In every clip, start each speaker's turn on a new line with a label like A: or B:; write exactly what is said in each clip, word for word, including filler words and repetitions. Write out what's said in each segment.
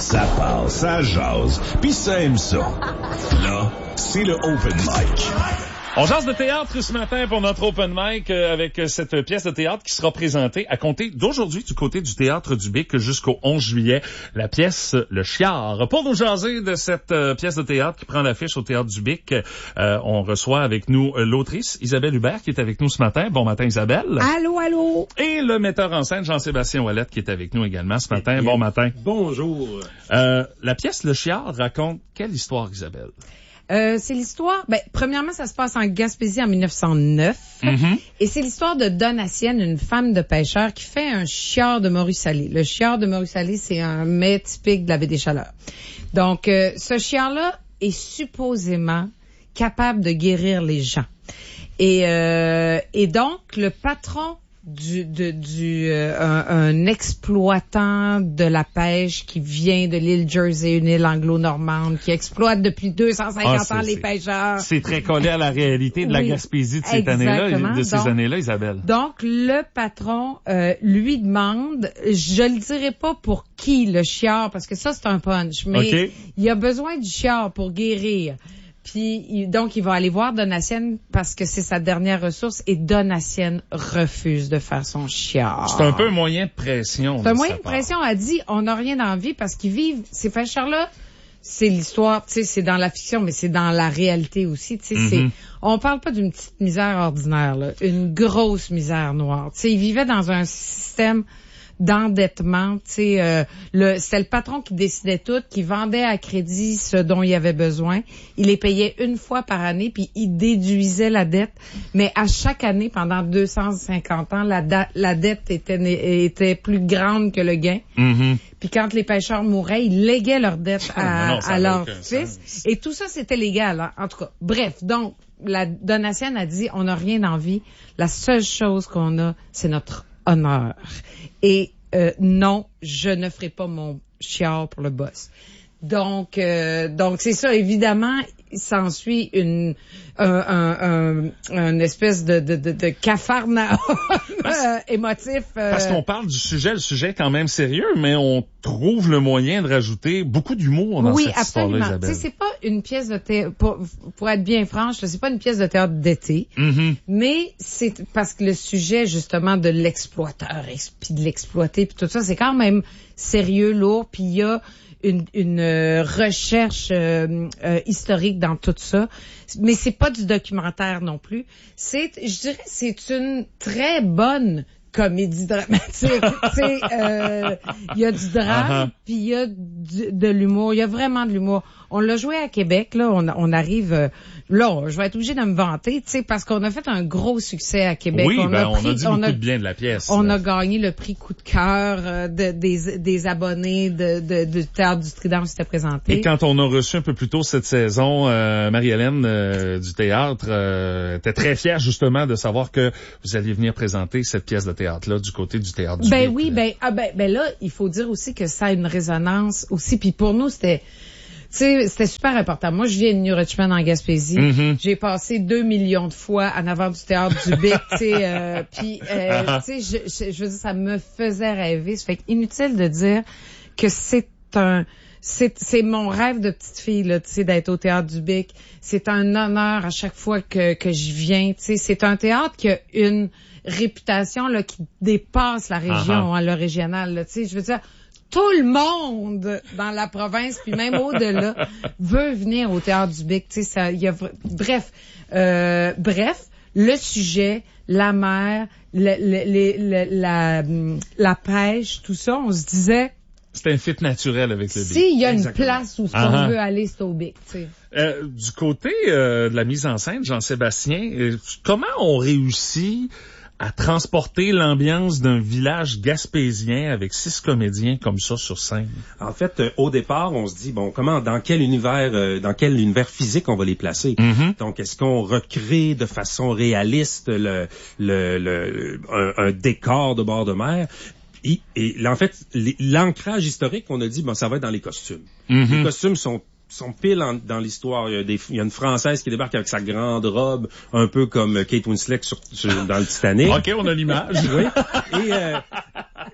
A: Ça parle, ça jase, pis ça aime ça. Là, c'est le Open Mic.
B: On jase de théâtre ce matin pour notre open mic euh, avec cette pièce de théâtre qui sera présentée à compter d'aujourd'hui du côté du Théâtre du Bic jusqu'au onze juillet. La pièce Le Chiard. Pour nous jaser de cette euh, pièce de théâtre qui prend l'affiche au Théâtre du Bic, euh, on reçoit avec nous euh, l'autrice Isabelle Hubert qui est avec nous ce matin. Bon matin Isabelle.
C: Allô, allô.
B: Et le metteur en scène Jean-Sébastien Ouellette qui est avec nous également ce matin. Bon matin.
D: Bonjour.
B: Euh, la pièce Le Chiard raconte quelle histoire Isabelle?
C: Euh, c'est l'histoire, ben, premièrement, ça se passe en Gaspésie en mille neuf cent neuf.
B: Mm-hmm.
C: Et c'est l'histoire de Donatienne, une femme de pêcheur qui fait un chiard de morue salée. Le chiard de morue salée, c'est un mets typique de la baie des Chaleurs. Donc, euh, ce chiard-là est supposément capable de guérir les gens. Et, euh, et donc, le patron du, de, du, euh, un, un exploitant de la pêche qui vient de l'île Jersey, une île anglo-normande, qui exploite depuis deux cent cinquante
B: ah,
C: ans les pêcheurs.
B: C'est très collé à la réalité de la
C: oui,
B: Gaspésie de cette
C: exactement.
B: année-là, de ces
C: donc,
B: années-là, Isabelle.
C: Donc, le patron euh, lui demande, je le dirai pas pour qui le chiard, parce que ça, c'est un punch, mais
B: okay.
C: il a besoin du chiard pour guérir. Puis, il, donc, il va aller voir Donatienne parce que c'est sa dernière ressource et Donatienne refuse de faire son chiard.
B: C'est un peu un moyen de pression.
C: C'est un moyen de pression. Elle dit, on n'a rien envie parce qu'ils vivent, ces pêcheurs-là, c'est l'histoire, tu sais, c'est dans la fiction, mais c'est dans la réalité aussi, tu sais,
B: mm-hmm.
C: c'est, on parle pas d'une petite misère ordinaire, là, une grosse misère noire. Tu sais, ils vivaient dans un système d'endettement, tu sais, euh, le c'était le patron qui décidait tout, qui vendait à crédit ce dont il avait besoin. Il les payait une fois par année, puis il déduisait la dette. Mais à chaque année, pendant deux cent cinquante ans, la, da- la dette était était plus grande que le gain.
B: Mm-hmm.
C: Puis quand les pêcheurs mouraient, ils léguaient leur dette à,
B: non,
C: à leur fils.
B: Sens.
C: Et tout ça, c'était légal, hein, en tout cas. Bref, donc, la Donatienne a dit, on n'a rien d'envie. La seule chose qu'on a, c'est notre honneur. Et euh, non, je ne ferai pas mon chiard pour le boss. Donc, euh, donc c'est ça. Évidemment, il s'ensuit une un, un, un, un espèce de de de, de cafarnaum euh, émotif. Euh...
B: Parce qu'on parle du sujet, le sujet est quand même sérieux, mais on trouve le moyen de rajouter beaucoup d'humour dans
C: oui,
B: cette histoire-là,
C: absolument.
B: Isabelle.
C: Tu sais, c'est pas une pièce de théâtre, pour, pour être bien franche, c'est pas une pièce de théâtre d'été,
B: mm-hmm.
C: mais c'est parce que le sujet, justement, de l'exploiteur, puis de l'exploiter, puis tout ça, c'est quand même sérieux, lourd, puis il y a une, une euh, recherche euh, euh, historique dans tout ça, mais c'est pas du documentaire non plus. C'est, je dirais, c'est une très bonne comédie dramatique. Tu sais, euh, il y a du drame,
B: uh-huh.
C: puis il y a du, de l'humour. Il y a vraiment de l'humour. On l'a joué à Québec, là. On, on arrive... Euh, là, je vais être obligée de me vanter, tu sais, parce qu'on a fait un gros succès à Québec.
B: Oui,
C: on
B: ben,
C: a
B: on
C: pris,
B: a dit
C: on
B: beaucoup
C: a,
B: de bien de la pièce.
C: On
B: là.
C: a gagné le prix coup de cœur euh, de, des, des abonnés de, de, du Théâtre du Trident où c'était présenté.
B: Et quand on a reçu un peu plus tôt cette saison, euh, Marie-Hélène euh, du théâtre euh, était très fière justement de savoir que vous alliez venir présenter cette pièce de théâtre-là du côté du Théâtre du
C: Ben
B: Bic,
C: oui,
B: là.
C: ben, ah ben, ben là, il faut dire aussi que ça a une résonance aussi. Puis pour nous, c'était... Tu sais, c'était super important. Moi, je viens de New Richmond en Gaspésie.
B: Mm-hmm.
C: J'ai passé deux millions de fois en avant du Théâtre du Bic, tu sais, euh, puis, euh, tu sais, je, je, je veux dire, ça me faisait rêver. Ça fait inutile de dire que c'est un, c'est, c'est mon rêve de petite fille, là, tu sais, d'être au Théâtre du Bic. C'est un honneur à chaque fois que, que je viens, tu sais. C'est un théâtre qui a une réputation, là, qui dépasse la région,
B: uh-huh.
C: hein, le régional, là, tu sais. Je veux dire, tout le monde dans la province, puis même au-delà, veut venir au Théâtre du Bic. Tu sais, ça, il y a, bref, euh, bref, le sujet, la mer, le, le, le, le, la, la pêche, tout ça, on se disait...
B: C'est un fit naturel avec le Bic.
C: S'il y a
D: Exactement.
C: une place où ce qu'on
B: uh-huh.
C: veut aller, c'est au Bic, tu sais.
B: Euh, du côté euh, de la mise en scène, Jean-Sébastien, euh, comment on réussit à transporter l'ambiance d'un village gaspésien avec six comédiens comme ça sur scène?
D: En fait, euh, au départ, on se dit, bon, comment, dans quel univers, euh, dans quel univers physique on va les placer?
B: Mm-hmm.
D: Donc, est-ce qu'on recrée de façon réaliste le, le, le, un, un décor de bord de mer? Et, et là, en fait, les, l'ancrage historique, on a dit, bon, ça va être dans les costumes.
B: Mm-hmm.
D: Les costumes sont sont pile en, dans l'histoire. Il y, a des, il y a une Française qui débarque avec sa grande robe, un peu comme Kate Winslet sur, sur, dans le Titanic.
B: OK, on a l'image.
D: Oui. Et, euh,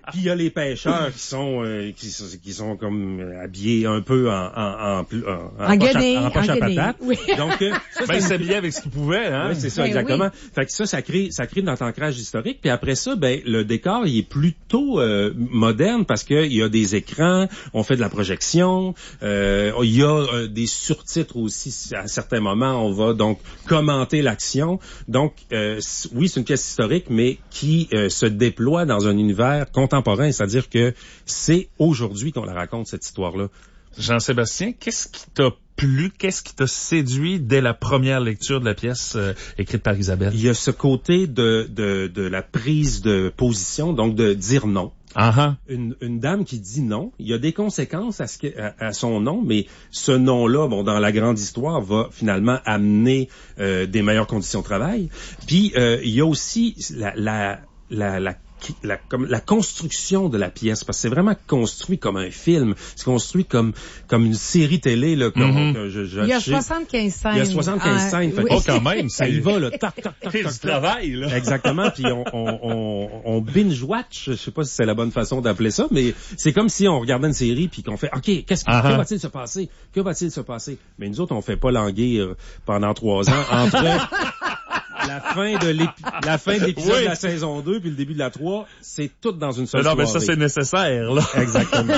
D: Puis il y a les pêcheurs qui sont euh, qui, qui sont comme habillés un peu en en en, en, en,
C: en
D: poche,
C: guenille,
D: à, en poche
C: en
D: à
C: guenille.
D: patate.
C: Oui.
D: Donc euh, ça,
B: Ben, il
D: ça
B: s'habillait avec ce qu'il pouvait, hein?
D: oui, c'est ça,
C: Ben
D: exactement.
C: oui.
D: Fait que ça, ça crée, ça crée notre ancrage historique. Puis après ça, ben, le décor, il est plutôt euh, moderne parce que il y a des écrans, on fait de la projection, euh, il y a euh, des surtitres aussi à certains moments. On va donc commenter l'action. Donc, euh, oui, c'est une pièce historique, mais qui euh, se déploie dans un univers contemporain. C'est-à-dire que c'est aujourd'hui qu'on la raconte, cette histoire-là.
B: Jean-Sébastien, qu'est-ce qui t'a plu, qu'est-ce qui t'a séduit dès la première lecture de la pièce euh, écrite par Isabelle?
D: Il y a ce côté de, de, de la prise de position, donc de dire non.
B: Uh-huh.
D: Une, une dame qui dit non, il y a des conséquences à, ce que, à, à son nom, mais ce nom-là, bon, dans la grande histoire, va finalement amener euh, des meilleures conditions de travail. Puis euh, il y a aussi la, la, la, la La, comme la construction de la pièce, parce que c'est vraiment construit comme un film, c'est construit comme comme une série télé là. Comme,
B: mm-hmm.
D: que je, je,
C: il y a
D: je,
C: soixante-quinze scènes.
D: Il y a soixante-quinze
C: ah,
D: scènes.
C: Oui.
B: Oh, quand même,
D: ça y va là. Tac, tac, tac,
B: c'est
D: tac,
B: du
D: tac.
B: travail, là.
D: Exactement. Puis on, on, on, on binge-watch. Je sais pas si c'est la bonne façon d'appeler ça, mais c'est comme si on regardait une série puis qu'on fait, ok, qu'est-ce que,
B: Uh-huh.
D: que va-t-il se passer? Que va-t-il se passer? Mais nous autres, on fait pas languir pendant trois ans entre la fin de l'épi- la fin de l'épisode
B: Oui.
D: de la saison deux puis le début de la trois, c'est tout dans une seule
B: Non,
D: soirée.
B: mais ça, c'est nécessaire, là.
D: Exactement.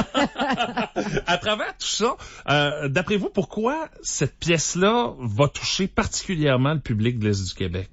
B: À travers tout ça, euh, d'après vous, pourquoi cette pièce-là va toucher particulièrement le public de l'Est du Québec?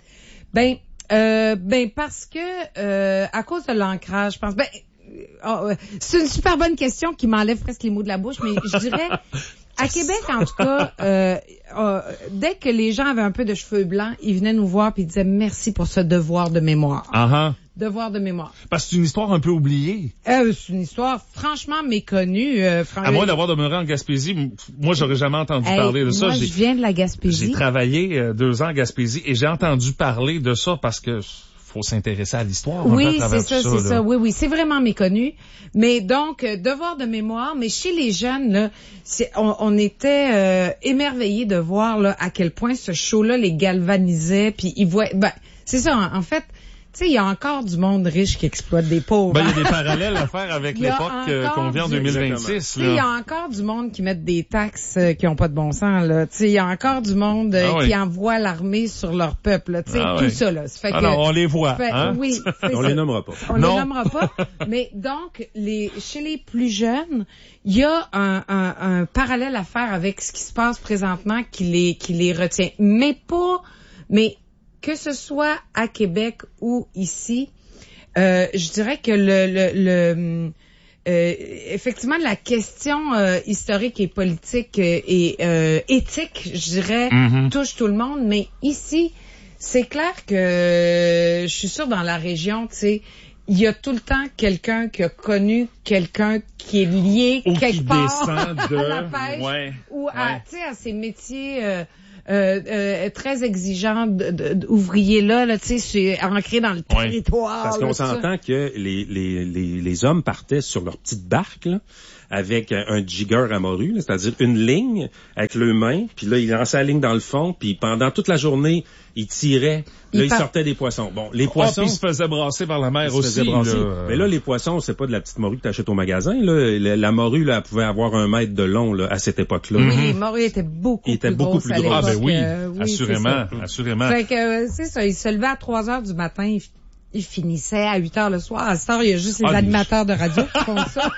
C: Ben, euh, ben parce que euh, à cause de l'ancrage, je pense. Ben, oh, c'est une super bonne question qui m'enlève presque les mots de la bouche, mais je dirais. À Québec, en tout cas, euh, euh, dès que les gens avaient un peu de cheveux blancs, ils venaient nous voir puis ils disaient merci pour ce devoir de mémoire.
B: Uh-huh.
C: Devoir de mémoire.
B: Parce que c'est une histoire un peu oubliée.
C: Euh, c'est une histoire franchement méconnue. Euh, fran-
B: À moins d'avoir demeuré en Gaspésie, m- moi, j'aurais jamais entendu
C: Hey,
B: parler de ça.
C: Moi,
B: J'ai-
C: je viens de la
B: J'ai
C: Gaspésie.
B: travaillé euh, deux ans en Gaspésie et j'ai entendu parler de ça parce que faut s'intéresser à l'histoire. un peu
C: Oui,
B: à travers
C: c'est ça,
B: tout
C: c'est
B: là.
C: ça. Oui, oui, c'est vraiment méconnu. Mais donc, euh, devoir de mémoire. Mais chez les jeunes, là, c'est, on, on était euh, émerveillés de voir là à quel point ce show-là les galvanisait. Puis ils voient. Ben, c'est ça. En, en fait, tu sais, il y a encore du monde riche qui exploite des pauvres.
B: Ben, il y a des parallèles à faire avec
C: Il y a
B: l'époque euh,
C: encore
B: qu'on vit en
C: du-
B: deux mille vingt-six.
C: Tu sais, il y a
B: Là.
C: encore du monde qui met des taxes euh, qui ont pas de bon sens, là. Tu sais, il y a encore du monde euh,
B: Ah oui.
C: qui envoie l'armée sur leur peuple, là. Tu sais,
B: Ah
C: tout
B: oui.
C: ça, là. Ça fait que,
B: Alors, on les voit.
C: fait-
B: Hein?
C: oui, c'est
D: On
C: ça.
D: les nommera pas.
C: On
B: Non.
C: les nommera pas. Mais donc, les, chez les plus jeunes, il y a un, un, un parallèle à faire avec ce qui se passe présentement qui les, qui les retient. Mais pas, mais que ce soit à Québec ou ici, euh, je dirais que le, le, le euh, effectivement, la question euh, historique et politique euh, et euh, éthique, je dirais,
B: Mhm.
C: touche tout le monde. Mais ici, c'est clair que euh, je suis sûre dans la région, tu sais, il y a tout le temps quelqu'un qui a connu quelqu'un qui est lié
B: Ou
C: quelque
B: qui
C: part
B: descend de...
C: à la pêche
B: Ouais.
C: ou à,
B: Ouais.
C: tu sais, à ces métiers euh, euh, euh, très exigeants de- de- d'ouvriers là, là, tu sais, c'est ancré dans le
B: Ouais.
C: territoire.
D: Parce
C: là,
D: qu'on
C: tout ça.
D: s'entend que les, les, les, les hommes partaient sur leur petite barque, là, avec un, un jigger à morue, là, c'est-à-dire une ligne avec le main, puis là, ils lançaient la ligne dans le fond, puis pendant toute la journée, ils tiraient,
C: Ils
D: là, ils
C: par-
D: sortaient des poissons. Bon, les
B: Ah,
D: poissons...
B: puis il se faisait brasser par la mer
D: ils se
B: aussi.
D: faisaient brasser.
B: Là.
D: Mais là, les poissons, c'est pas de la petite morue que t'achètes au magasin, là. La, la morue, là, elle pouvait avoir un mètre de long, là, à cette époque-là.
C: Oui, les morues étaient beaucoup
D: Ils étaient
C: plus
D: beaucoup
C: grosses
D: plus
C: à
D: grosses.
B: Ah, ben
C: l'époque,
B: oui,
C: euh, oui,
B: assurément,
C: c'est ça.
B: assurément.
C: Fait que, euh, c'est ça, ils se levaient à trois heures du matin, ils, ils finissaient à huit heures le soir. À cette heure, il y a juste les
B: Ah,
C: animateurs de radio qui font ça.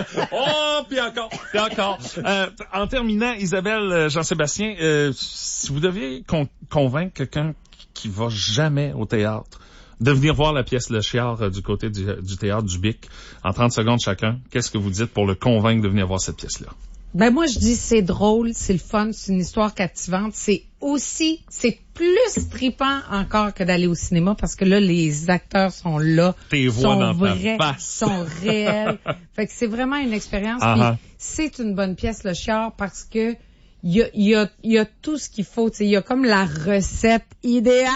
B: Oh, puis encore, puis encore. Euh, en terminant, Isabelle, euh, Jean-Sébastien, euh, si vous deviez con- convaincre quelqu'un qui va jamais au théâtre de venir voir la pièce Le Chiard euh, du côté du, du théâtre du Bic, en trente secondes chacun, qu'est-ce que vous dites pour le convaincre de venir voir cette pièce-là?
C: Ben moi je dis c'est drôle, c'est le fun, c'est une histoire captivante, c'est aussi c'est plus trippant encore que d'aller au cinéma parce que là les acteurs sont là,
B: Tes voix
C: sont
B: dans ta
C: vrais,
B: face.
C: sont réels. Fait que c'est vraiment une expérience.
B: Uh-huh.
C: Puis c'est une bonne pièce Le Chiard parce que il y a il y a il y a tout ce qu'il faut, tu sais, il y a comme la recette idéale.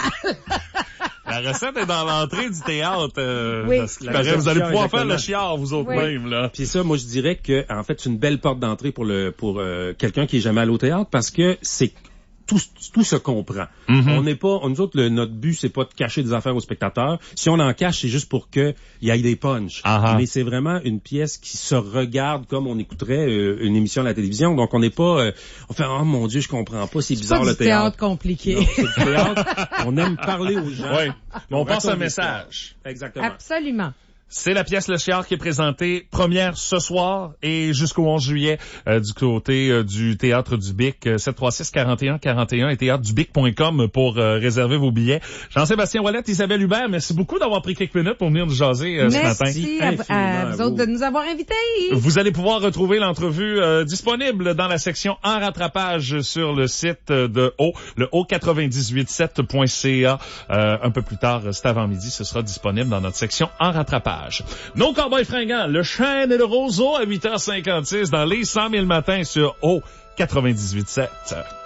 B: La recette est dans l'entrée du théâtre. Euh,
C: Oui.
B: parce qu'il
D: La
B: paraît,
D: recette
B: vous allez
D: Chiard,
B: pouvoir faire
D: exactement.
B: le Chiard, vous autres
C: Oui.
B: même, là.
D: Puis ça, moi, je dirais que, en fait, c'est une belle porte d'entrée pour le, pour euh, quelqu'un qui est jamais allé au théâtre parce que c'est tout, tout se comprend.
B: Mm-hmm.
D: On n'est pas, nous autres, le, notre but, c'est pas de cacher des affaires aux spectateurs. Si on en cache, c'est juste pour que il y ait des punchs.
B: Uh-huh.
D: Mais c'est vraiment une pièce qui se regarde comme on écouterait euh, une émission à la télévision. Donc, on n'est pas, euh, on fait, oh mon Dieu, je comprends pas, c'est bizarre
C: pas
D: le
C: du théâtre.
D: théâtre.
C: compliqué.
D: Non, c'est du théâtre. On aime parler aux gens.
B: Oui. Mais on passe un
D: raconte
B: message.
D: l'histoire. Exactement.
C: Absolument.
B: C'est la pièce Le Chiard qui est présentée première ce soir et jusqu'au onze juillet euh, du côté euh, du Théâtre du Bic, euh, sept trois six, quarante et un quarante et un et théâtre du bic point com pour euh, réserver vos billets. Jean-Sébastien Ouellet, Isabelle Hubert, merci beaucoup d'avoir pris quelques minutes pour venir nous jaser euh, ce matin.
C: Merci à, à, à vous autres de nous avoir invités.
B: Vous allez pouvoir retrouver l'entrevue euh, disponible dans la section en rattrapage sur le site de O, le O quatre-vingt-dix-huit sept point C A. Euh, un peu plus tard, cet avant-midi, ce sera disponible dans notre section en rattrapage. Nos Cowboys fringants, le chêne et le roseau à huit heures cinquante-six dans les cent mille matins sur O quatre-vingt-dix-huit sept.